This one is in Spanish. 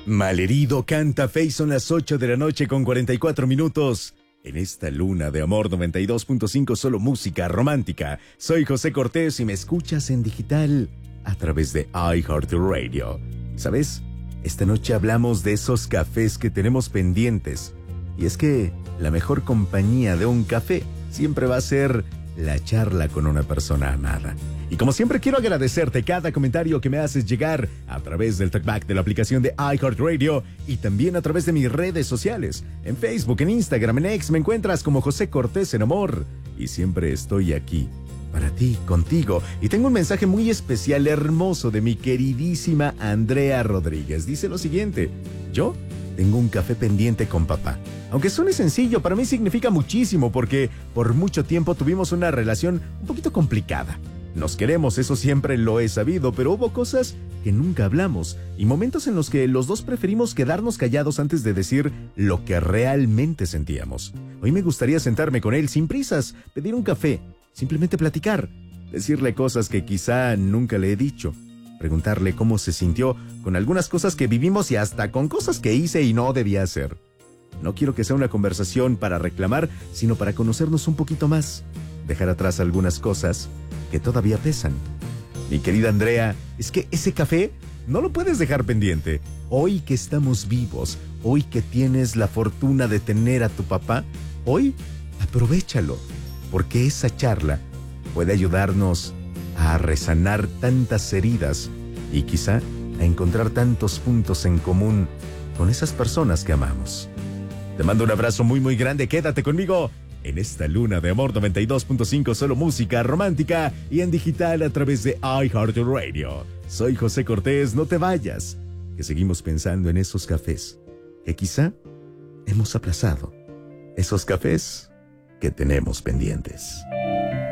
Malherido canta Faye, son las 8 de la noche con 44 minutos. En esta luna de amor 92.5, solo música romántica. Soy José Cortés y me escuchas en digital a través de iHeartRadio. ¿Sabes? Esta noche hablamos de esos cafés que tenemos pendientes. Y es que la mejor compañía de un café siempre va a ser la charla con una persona amada. Y como siempre quiero agradecerte cada comentario que me haces llegar a través del talkback de la aplicación de iHeartRadio y también a través de mis redes sociales. En Facebook, en Instagram, en X me encuentras como José Cortés en Amor. Y siempre estoy aquí para ti, contigo. Y tengo un mensaje muy especial, hermoso, de mi queridísima Andrea Rodríguez. Dice lo siguiente: yo tengo un café pendiente con papá. Aunque suene sencillo, para mí significa muchísimo porque por mucho tiempo tuvimos una relación un poquito complicada. Nos queremos, eso siempre lo he sabido, pero hubo cosas que nunca hablamos y momentos en los que los dos preferimos quedarnos callados antes de decir lo que realmente sentíamos. Hoy me gustaría sentarme con él sin prisas, pedir un café, simplemente platicar, decirle cosas que quizá nunca le he dicho, preguntarle cómo se sintió con algunas cosas que vivimos y hasta con cosas que hice y no debía hacer. No quiero que sea una conversación para reclamar, sino para conocernos un poquito más, dejar atrás algunas cosas que todavía pesan. Mi querida Andrea, es que ese café no lo puedes dejar pendiente. Hoy que estamos vivos, hoy que tienes la fortuna de tener a tu papá, hoy aprovéchalo, porque esa charla puede ayudarnos a resanar tantas heridas y quizá a encontrar tantos puntos en común con esas personas que amamos. Te mando un abrazo muy muy grande, quédate conmigo en esta luna de amor 92.5, solo música romántica y en digital a través de iHeartRadio. Soy José Cortés, no te vayas, que seguimos pensando en esos cafés que quizá hemos aplazado, esos cafés que tenemos pendientes.